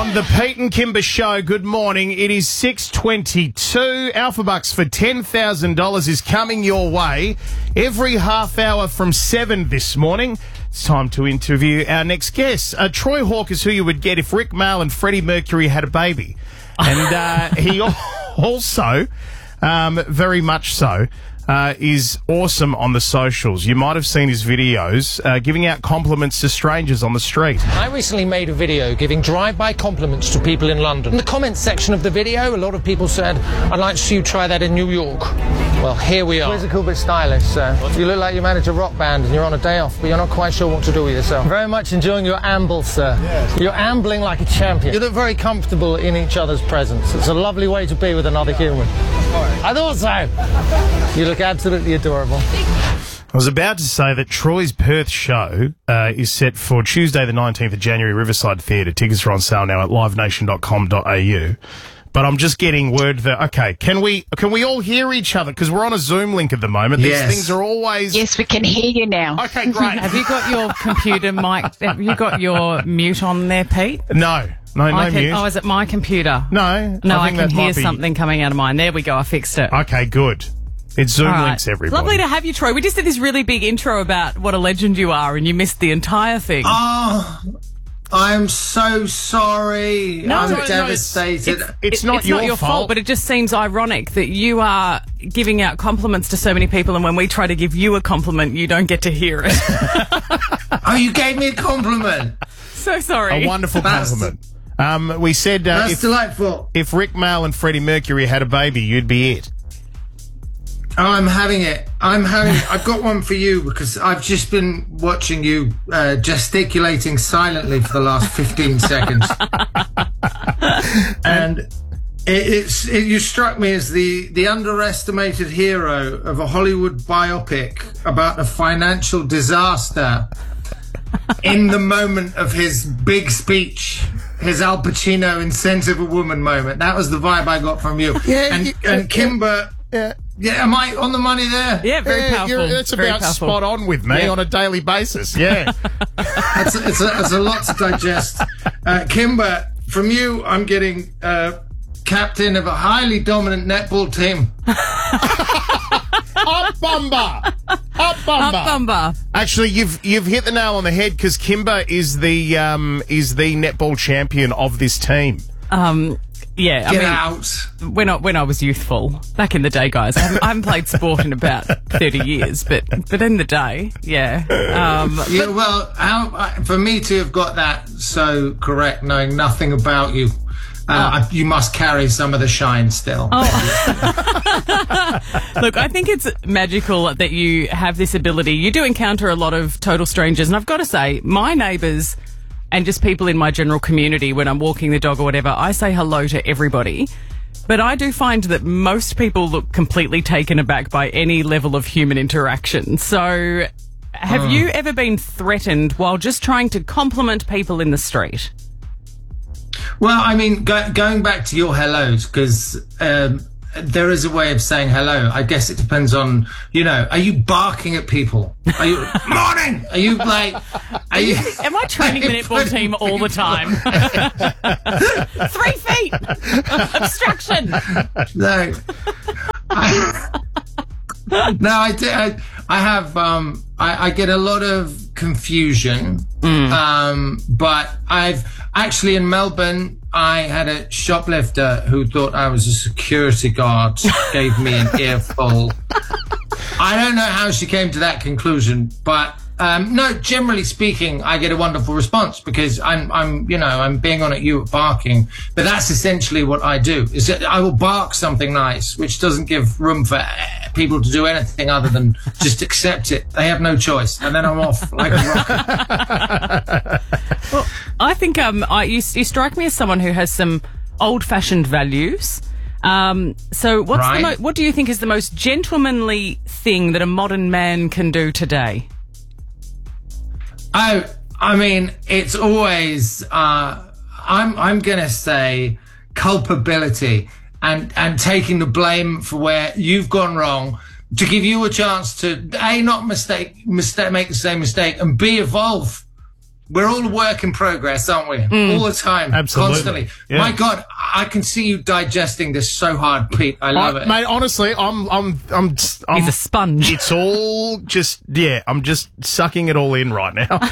On the Pete and Kimber Show, good morning. It is 6:22. Alpha Bucks for $10,000 is coming your way every half hour from 7 this morning. It's time to interview our next guest. Troy Hawke is who you would get if Rick Mail and Freddie Mercury had a baby. And he also, very much so, is awesome on the socials. You might have seen his videos giving out compliments to strangers on the street. I recently made a video giving drive-by compliments to people in London. In the comments section of the video, a lot of people said, I'd like to see you try that in New York. Well, here we are. Quizzical but stylish, sir. You look like you manage a rock band and you're on a day off, but you're not quite sure what to do with yourself. Very much enjoying your amble, sir. Yes. You're ambling like a champion. You look very comfortable in each other's presence. It's a lovely way to be with another human. I thought so. You look absolutely adorable. I was about to say that Troy's Perth show is set for Tuesday the 19th of January, Riverside Theatre. Tickets are on sale now at livenation.com.au. But I'm just getting word that, okay, can we all hear each other? Because we're on a Zoom link at the moment. Yes. These things are always... Yes, we can hear you now. Okay, great. Have you got your computer mic? Have you got your mute on there, Pete? No mute. Oh, is it my computer? No. I can hear something coming out of mine. There we go. I fixed it. Okay, good. It's Zoom links, everybody. Lovely to have you, Troy. We just did this really big intro about what a legend you are, and you missed the entire thing. Oh, I'm so sorry. I'm devastated. It's not your fault, but it just seems ironic that you are giving out compliments to so many people, and when we try to give you a compliment, you don't get to hear it. Oh, you gave me a compliment. So sorry. A wonderful compliment. We said that's delightful. If Rick Mail and Freddie Mercury had a baby, you'd be it. Oh, I'm having it. I've got one for you because I've just been watching you gesticulating silently for the last 15 seconds. And you struck me as the underestimated hero of a Hollywood biopic about a financial disaster in the moment of his big speech. His Al Pacino in Sense of a Woman moment. That was the vibe I got from you. Yeah, and Kimber... Yeah, am I on the money there? Yeah, very powerful. It's about spot on with me on a daily basis. Yeah. It's a lot to digest. Kimber, from you, I'm getting captain of a highly dominant netball team. Up Bumba! Up Bumba! Actually, you've hit the nail on the head because Kimber is the netball champion of this team. Yeah, Get out. When I was youthful, back in the day, guys, I haven't played sport in about 30 years, but in the day, yeah. For me to have got that so correct, knowing nothing about you, you must carry some of the shine still. Oh. Look, I think it's magical that you have this ability. You do encounter a lot of total strangers, and I've got to say, my neighbours and just people in my general community, when I'm walking the dog or whatever, I say hello to everybody. But I do find that most people look completely taken aback by any level of human interaction. So have you ever been threatened while just trying to compliment people in the street? Well, I mean, going back to your hellos, because there is a way of saying hello. I guess it depends on, are you barking at people? Are you, morning? Are you like, am I training the netball team all the time? 3 feet! Obstruction! No. I get a lot of confusion. But I've actually in Melbourne, I had a shoplifter who thought I was a security guard, gave me an earful. I don't know how she came to that conclusion, but no, generally speaking, I get a wonderful response because I'm being on at you at barking, but that's essentially what I do, is that I will bark something nice, which doesn't give room for people to do anything other than just accept it. They have no choice, and then I'm off like a rocket. Well, I think you strike me as someone who has some old-fashioned values. So what do you think is the most gentlemanly thing that a modern man can do today? Oh, I mean, it's always, I'm going to say culpability and taking the blame for where you've gone wrong, to give you a chance to A, not make the same mistake, and B, evolve. We're all a work in progress, aren't we? All the time. Absolutely. Constantly. Yeah. My God, I can see you digesting this so hard, Pete. I love it. Mate, honestly, I'm He's a sponge. It's all just, I'm just sucking it all in right now.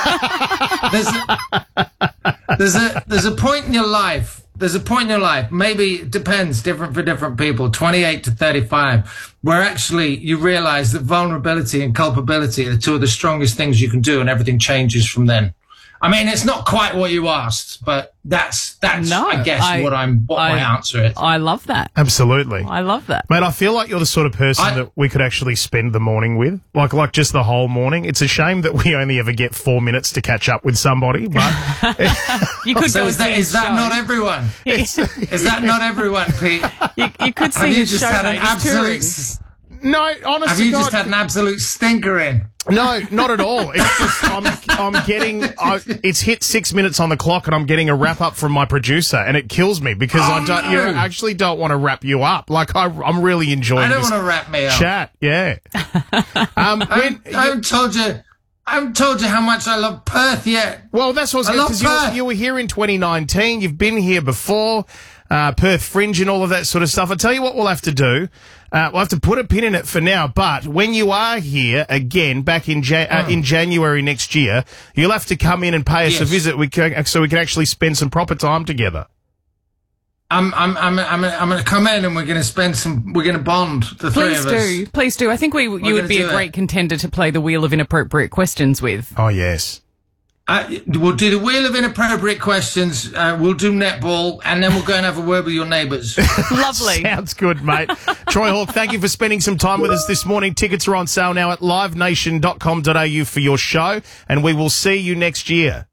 There's a point in your life. There's a point in your life. Maybe it depends, different for different people. 28 to 35, where actually you realize that vulnerability and culpability are two of the strongest things you can do, and everything changes from then. I mean, it's not quite what you asked, but that's No, I guess what my answer is. I love that. Absolutely. I love that. Mate, I feel like you're the sort of person that we could actually spend the morning with, like just the whole morning. It's a shame that we only ever get 4 minutes to catch up with somebody, but You could So go is that not everyone? Is that not everyone, Pete? You could see Have you his just show had an mate. He's touring. absolute? no, honestly, Have you just had an absolute stinker in? No, not at all. It's just I'm getting. It's hit 6 minutes on the clock, and I'm getting a wrap up from my producer, and it kills me because I actually don't want to wrap you up. Like I'm really enjoying. I don't this want to wrap me up. chat. Yeah. I haven't told you how much I love Perth yet. Well, that's what I was love because Perth. you were here in 2019. You've been here before, Perth Fringe and all of that sort of stuff. I tell you what, we'll have to do. We'll have to put a pin in it for now. But when you are here again, back in January next year, you'll have to come in and pay us a visit. So we can actually spend some proper time together. I'm going to come in and we're going to bond, the three of us. Please do. I think you would be a great contender to play the Wheel of Inappropriate Questions with. Oh, yes. We'll do the Wheel of Inappropriate Questions, we'll do netball, and then we'll go and have a word with your neighbours. Lovely. Sounds good, mate. Troy Hawk, thank you for spending some time with us this morning. Tickets are on sale now at livenation.com.au for your show, and we will see you next year.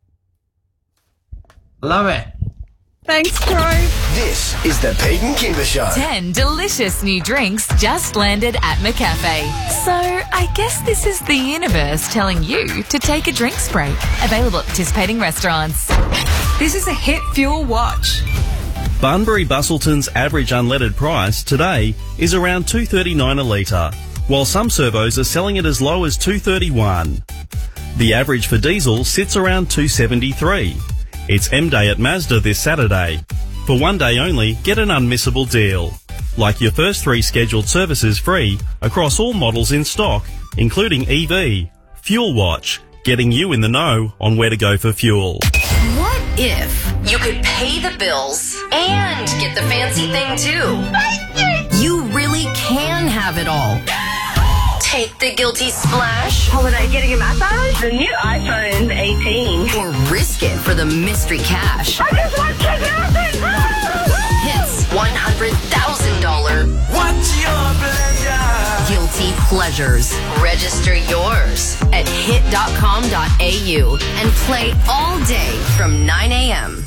Love it. Thanks, Troy. This is the Pete and Kimber Show. 10 delicious new drinks just landed at McCafe. So I guess this is the universe telling you to take a drinks break. Available at participating restaurants. This is a Hit Fuel watch. Bunbury Bustleton's average unleaded price today is around $2.39 a litre, while some servos are selling it as low as $2.31. The average for diesel sits around $2.73. It's M-Day at Mazda this Saturday. For one day only, get an unmissable deal. Like your first 3 scheduled services free across all models in stock, including EV. Fuel Watch, getting you in the know on where to go for fuel. What if you could pay the bills and get the fancy thing too? You really can have it all. Take the guilty splash. Holiday getting a massage? The new iPhone 18. Or risk it for the mystery cash. I just want $10,000! Hits $100,000. What's your pleasure? Guilty pleasures. Register yours at hit.com.au and play all day from 9 a.m.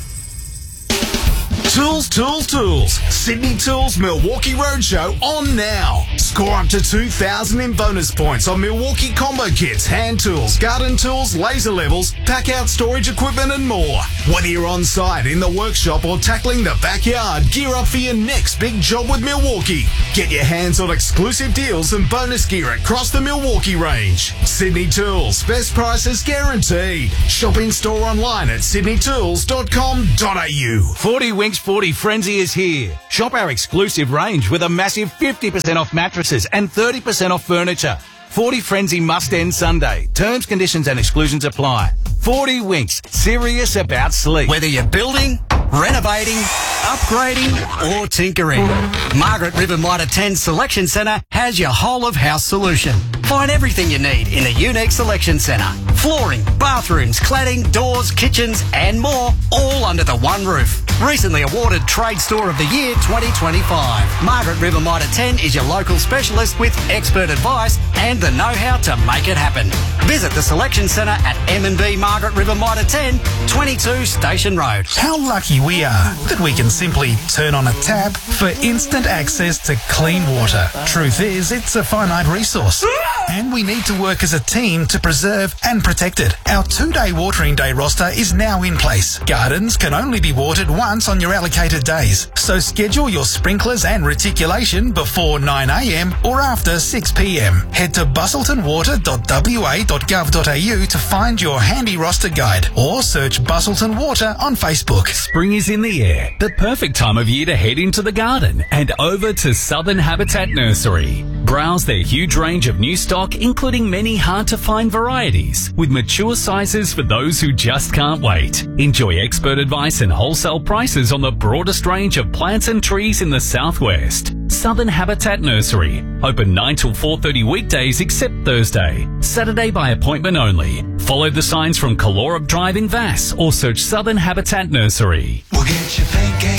Tools, Tools, Tools. Sydney Tools Milwaukee Roadshow on now. Score up to 2,000 in bonus points on Milwaukee combo kits, hand tools, garden tools, laser levels, pack out storage equipment and more. Whether you're on site, in the workshop or tackling the backyard, gear up for your next big job with Milwaukee. Get your hands on exclusive deals and bonus gear across the Milwaukee range. Sydney Tools, best prices guaranteed. Shop in store online at sydneytools.com.au. 40 Winks 40 Frenzy is here. Shop our exclusive range with a massive 50% off mattresses and 30% off furniture. 40 Frenzy must end Sunday. Terms, conditions and exclusions apply. 40 Winks, serious about sleep. Whether you're building, renovating, upgrading or tinkering, Margaret River Mitre 10 Selection Centre has your whole of house solution. Find everything you need in the unique selection centre. Flooring, bathrooms, cladding, doors, kitchens and more, all under the one roof. Recently awarded Trade Store of the Year 2025. Margaret River Mitre 10 is your local specialist with expert advice and the know-how to make it happen. Visit the Selection Centre at M&B Margaret River Mitre 10, 22 Station Road. How lucky we are that we can simply turn on a tap for instant access to clean water. Truth is, it's a finite resource. and we need to work as a team to preserve and protect it. Our 2-day watering day roster is now in place. Gardens can only be watered once on your allocated days, so schedule your sprinklers and reticulation before 9 a.m. or after 6 p.m. Head to bustletonwater.wa.gov.au to find your handy roster guide, or search Bustleton Water on Facebook. Spring is in the air, the perfect time of year to head into the garden and over to Southern Habitat Nursery. Browse their huge range of new stock, including many hard-to-find varieties, with mature sizes for those who just can't wait. Enjoy expert advice and wholesale prices on the broadest range of plants and trees in the southwest. Southern Habitat Nursery. Open 9 till 4:30 weekdays except Thursday. Saturday by appointment only. Follow the signs from Kalorup Drive in Vass or search Southern Habitat Nursery. We'll get you thinking.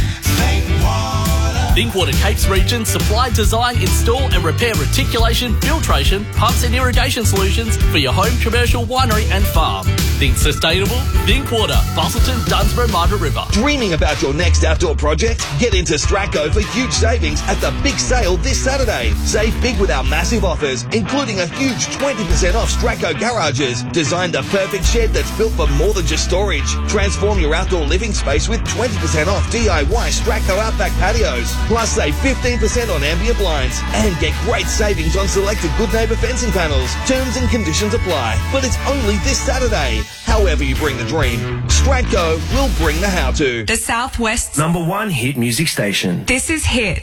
Thinkwater Capes region supply, design, install and repair reticulation, filtration, pumps and irrigation solutions for your home, commercial, winery and farm. Think sustainable? Thinkwater, Bustleton, Dunsborough, Margaret River. Dreaming about your next outdoor project? Get into Stratco for huge savings at the big sale this Saturday. Save big with our massive offers, including a huge 20% off Stratco garages. Design the perfect shed that's built for more than just storage. Transform your outdoor living space with 20% off DIY Stratco Outback patios. Plus save 15% on ambient blinds and get great savings on selected Good Neighbour fencing panels. Terms and conditions apply, but it's only this Saturday. However you bring the dream, Stratco will bring the how-to. The Southwest's #1 hit music station. This is Hit.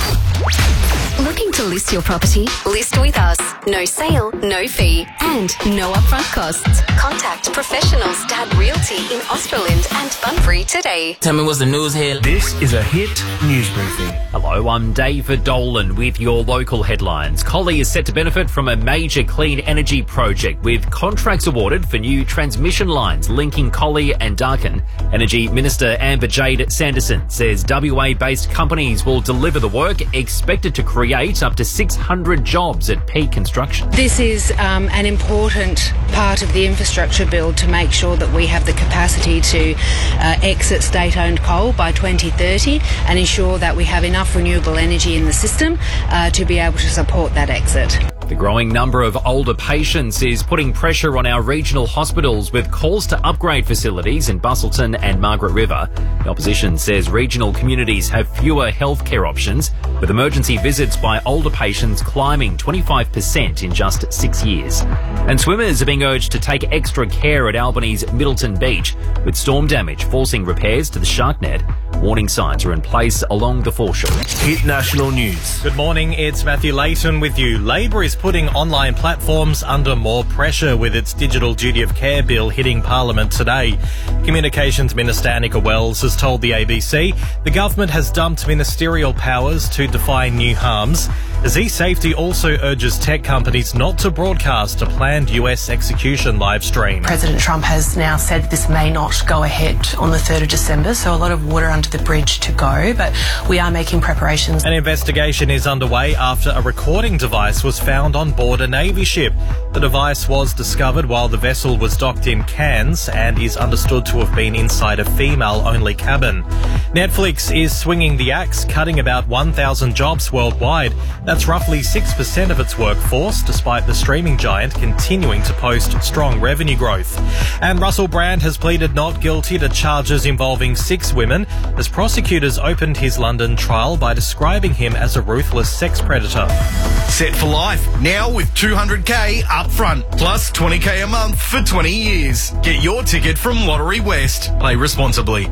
Looking to list your property? List with us. No sale, no fee, and no upfront costs. Contact professionals Dad Realty in Australind and Bunbury today. Tell me what's the news here. This is a Hit news briefing. Hello, I'm David Dolan with your local headlines. Collie is set to benefit from a major clean energy project with contracts awarded for new transmission lines linking Collie and Darkin. Energy Minister Amber Jade Sanderson says WA-based companies will deliver the work, expected to create up to 600 jobs at peak construction. This is an important part of the infrastructure bill to make sure that we have the capacity to exit state-owned coal by 2030 and ensure that we have enough renewable energy in the system to be able to support that exit. The growing number of older patients is putting pressure on our regional hospitals with calls to upgrade facilities in Bustleton and Margaret River. The opposition says regional communities have fewer healthcare options, with emergency visits by older patients climbing 25% in just 6 years. And swimmers are being urged to take extra care at Albany's Middleton Beach, with storm damage forcing repairs to the shark net. Warning signs are in place along the foreshore. Hit National News. Good morning, it's Matthew Layton with you. Labor is putting online platforms under more pressure with its Digital Duty of Care bill hitting Parliament today. Communications Minister Annika Wells has told the ABC the government has dumped ministerial powers to define new harms. Z-Safety also urges tech companies not to broadcast a planned US execution live stream. President Trump has now said this may not go ahead on the 3rd of December, so a lot of water under the bridge to go, but we are making preparations. An investigation is underway after a recording device was found on board a Navy ship. The device was discovered while the vessel was docked in Cairns and is understood to have been inside a female-only cabin. Netflix is swinging the axe, cutting about 1,000 jobs worldwide. That's roughly 6% of its workforce, despite the streaming giant continuing to post strong revenue growth. And Russell Brand has pleaded not guilty to charges involving 6 women as prosecutors opened his London trial by describing him as a ruthless sex predator. Set for life, now with $200k up front, plus $20k a month for 20 years. Get your ticket from Lottery West. Play responsibly.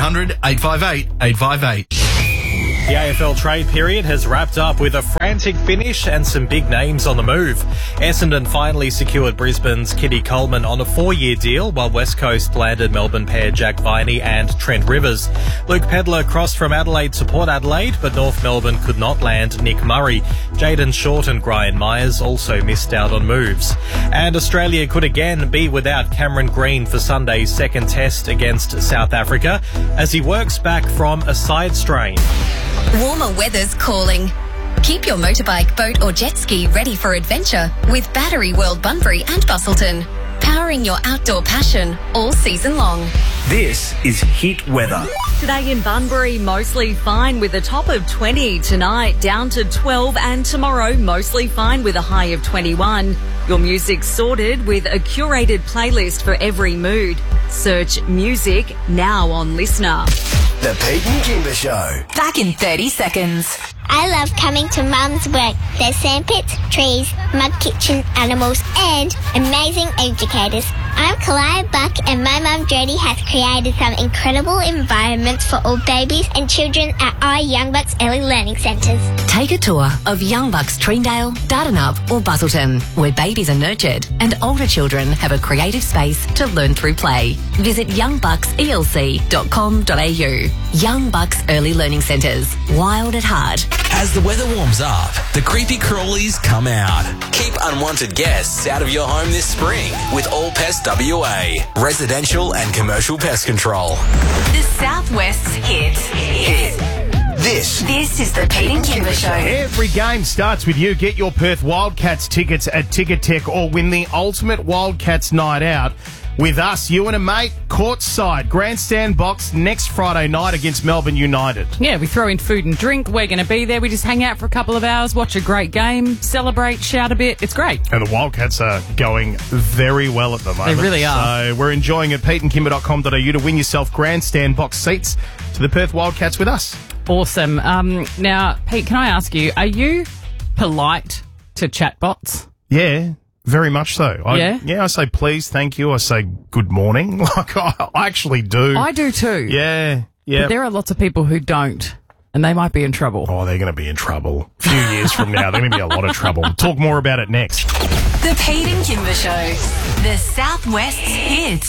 1-800-858-858. The AFL trade period has wrapped up with a frantic finish and some big names on the move. Essendon finally secured Brisbane's Kitty Coleman on a 4-year deal, while West Coast landed Melbourne pair Jack Viney and Trent Rivers. Luke Pedler crossed from Adelaide to Port Adelaide, but North Melbourne could not land Nick Murray. Jaden Short and Brian Myers also missed out on moves. And Australia could again be without Cameron Green for Sunday's second test against South Africa as he works back from a side strain. Warmer weather's calling. Keep your motorbike, boat or jet ski ready for adventure with Battery World Bunbury and Bustleton. powering your outdoor passion all season long. This is Hit Weather. Today in Bunbury, mostly fine with a top of 20. Tonight, down to 12, and tomorrow, mostly fine with a high of 21. Your music's sorted with a curated playlist for every mood. Search music now on Listener. The Pete and Kimber Show. Back in 30 seconds. I love coming to Mum's work. There's sandpits, trees, mud kitchen, animals, and amazing educators. I'm Kalaya Buck, and my mum Jodie has created some incredible environments for all babies and children at our Young Bucks Early Learning Centres. Take a tour of Young Bucks Treendale, Dardanup or Busselton, where babies are nurtured and older children have a creative space to learn through play. Visit youngbuckselc.com.au. Young Bucks Early Learning Centres. Wild at heart. As the weather warms up, the creepy crawlies come out. Keep unwanted guests out of your home this spring with All Pest WA. Residential and commercial pest control. The Southwest's hit. This is the Pete and Kimber Show. Every game starts with you. Get your Perth Wildcats tickets at Ticketek or win the ultimate Wildcats night out with us, you and a mate, courtside, grandstand box next Friday night against Melbourne United. Yeah, we throw in food and drink. We're going to be there. We just hang out for a couple of hours, watch a great game, celebrate, shout a bit. It's great. And the Wildcats are going very well at the moment. They really are. So we're enjoying it. PeteandKimber.com.au to win yourself grandstand box seats to the Perth Wildcats with us. Awesome. Now, Pete, can I ask you, are you polite to chatbots? Yeah. Very much so. I say please, thank you. I say good morning. Like, I actually do. I do too. Yeah. But there are lots of people who don't, and they might be in trouble. Oh, they're going to be in trouble. A few years from now, they're going to be in a lot of trouble. Talk more about it next. The Pete and Kimber Show. The Southwest's hit.